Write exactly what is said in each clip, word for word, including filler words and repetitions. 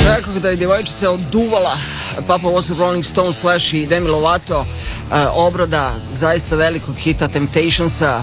Rekao da je djevojčica oduvala Papa Was of Rolling Stones Slash i Demi Lovato, uh, obrada zaista velikog hita Temptationsa.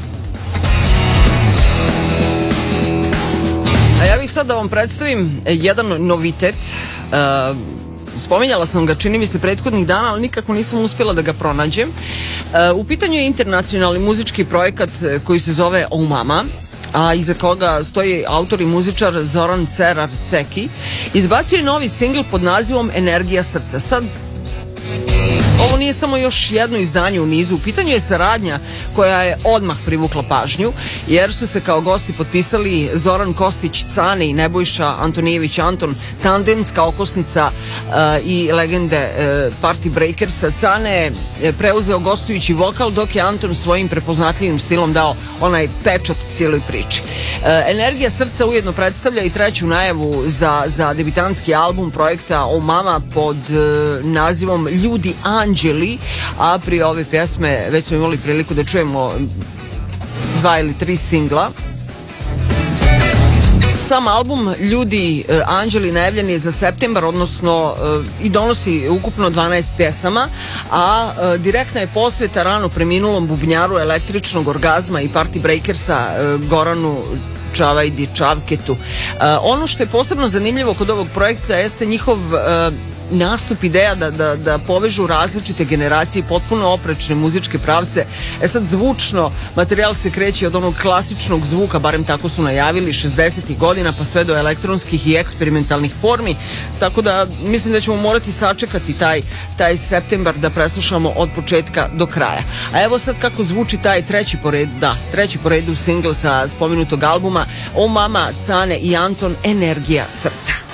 A ja bih sad da vam predstavim jedan novitet. Uh, spominjala sam ga, čini mi se, prethodnih dana, ali nikako nisam uspjela da ga pronađem. Uh, u pitanju je internacionalni muzički projekat koji se zove Oh Mama, a iza koga stoji autor i muzičar Zoran Cerar Ceki. Izbacio je novi singl pod nazivom Energija srca. Sad, ovo nije samo još jedno izdanje u nizu, u pitanju je saradnja koja je odmah privukla pažnju, jer su se kao gosti potpisali Zoran Kostić-Cane i Nebojša Antonijević Anton, tandemska okosnica uh, i legende uh, Party Breakersa. Cane je preuzeo gostujući vokal, dok je Anton svojim prepoznatljivim stilom dao onaj pečat cijeloj priči. Uh, Energija srca ujedno predstavlja i treću najavu za, za debitanski album projekta Oh Mama pod uh, nazivom Ljudi Anđeli, a prije ove pjesme već smo imali priliku da čujemo dva ili tri singla. Sam album Ljudi Anđeli najavljen je za septembar, odnosno i donosi ukupno dvanaest pjesama, a direktna je posveta rano preminulom bubnjaru električnog orgazma i Party Breakersa Goranu Čavajdi Čavketu. Uh, ono što je posebno zanimljivo kod ovog projekta jeste njihov uh, nastup, ideja da, da, da povežu različite generacije, potpuno oprečne muzičke pravce. E sad, zvučno materijal se kreće od onog klasičnog zvuka, barem tako su najavili, šezdesetih godina pa sve do elektronskih i eksperimentalnih formi, tako da mislim da ćemo morati sačekati taj, taj septembar da preslušamo od početka do kraja. A evo sad kako zvuči taj treći po redu, da, treći po redu singl sa spomenutog albuma Oh Mama, Cane i Anton, Energija srca.